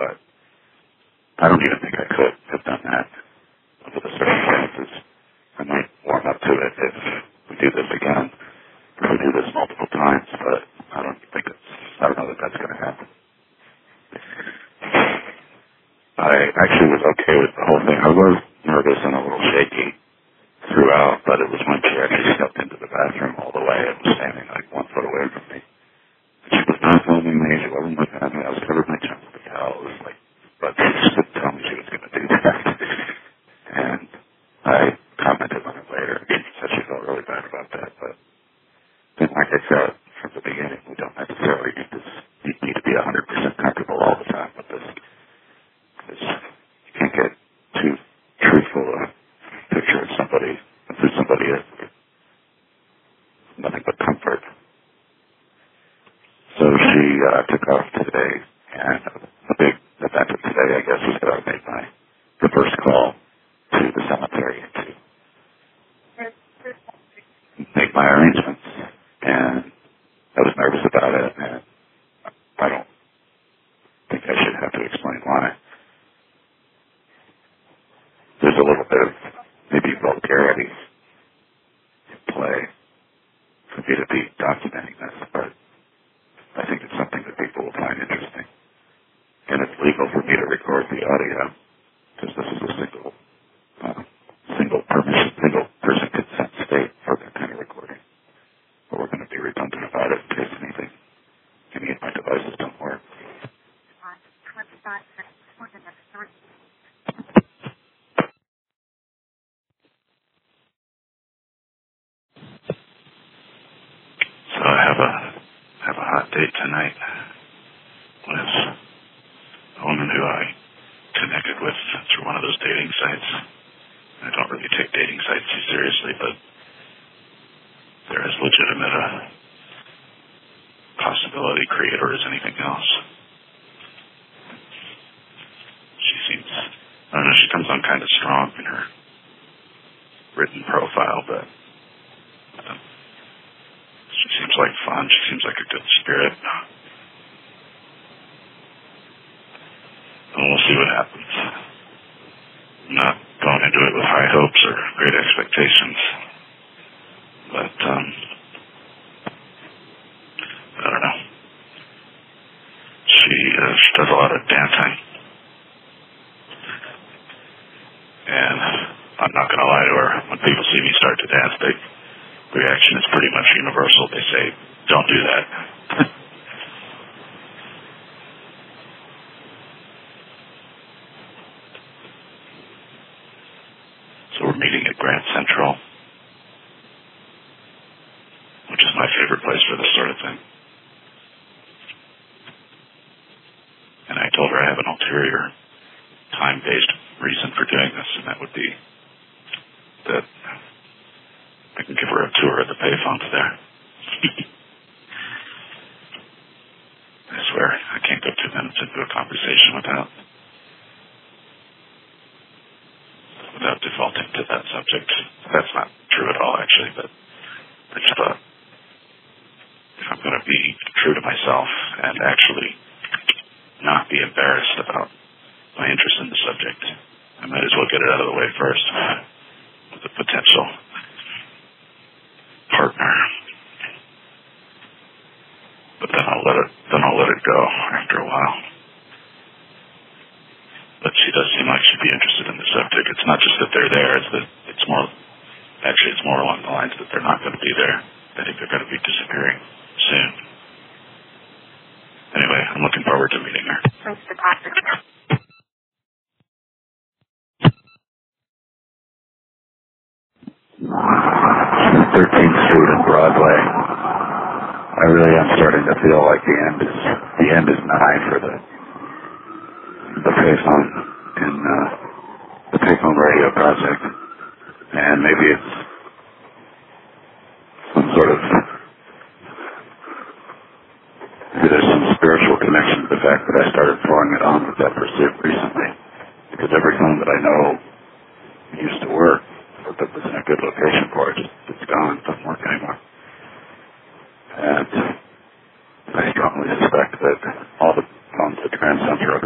but I don't even think I could have done that under the circumstances. I might warm up to it if we do this again, if we do this multiple times, but I don't know that that's going to happen. I actually was okay with the whole thing. I was nervous and a little shaky throughout, but it was when she actually stepped into the bathroom all the way and was standing like 1 foot away from me. She was not filming me. She wasn't looking at me. I was covered my chin with a towel. It was like, but she just didn't tell me she was going to do that. And I commented on it later. She said she felt really bad about that. But then, like I said from the beginning, we don't necessarily need to be 100% comfortable all the time with this. Because you can't get too truthful a picture of somebody, of who somebody is. Nothing but comfort. So she took off today, and a big event of today, I guess, was that I made the first call to the cemetery to make my arrangements, and I was nervous about it, and I don't think I should have to explain why. There's a little bit of maybe vulgarity in play for me to be documenting this, but I think it's something that people will find interesting. And it's legal for me to record the audio, because this is a single person consent state for that kind of recording. But we're going to be redundant about it in case any of my devices don't work. So I have a hot date tonight with a woman who I connected with through one of those dating sites. I don't really take dating sites too seriously, but they're as legitimate a possibility creator as anything else. I don't know, she comes on kind of strong in her written profile, but she seems like fun. She seems like a good spirit. And we'll see what happens. I'm not going into it with high hopes or great expectations. But, I don't know. She does a lot of dancing. And I'm not going to lie to her. When people see me start to dance, the reaction is pretty much universal. They say, don't do that. So we're meeting at Grand Central, which is my favorite place for this sort of thing. And I told her I have an ulterior, time-based reason for doing this, and that would be that I can give her a tour of the payphones there. I swear, I can't go 2 minutes into a conversation without defaulting to that subject. That's not true at all, actually, but I just thought if I'm going to be true to myself and actually not be embarrassed about my interest in the subject, I might as well get it out of the way first with a potential partner. But then I'll let it go after a while. But she does seem like she'd be interested in the subject. It's not just that they're there, it's more along the lines that they're not going to be there. I think they're going to be disappearing soon. Anyway, I'm looking forward to meeting her. 13th Street and Broadway. I really am starting to feel like the end is nigh for the payphone in the payphone radio project, and maybe it's some sort of there's some spiritual connection to the fact that I started throwing it on with that pursuit recently, because every phone that I know used to work, that was in a good location for it, it's gone, it doesn't work anymore. And I strongly suspect that all the phones at Grand Central